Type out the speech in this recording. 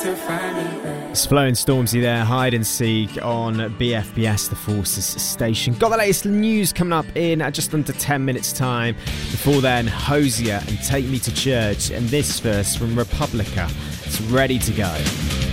It's Flo and Stormzy there, Hide and Seek on BFBS, the Forces station. Got the latest news coming up in just under 10 minutes time. Before then, Hosier and Take Me to Church, and this verse from Republica. It's ready to go.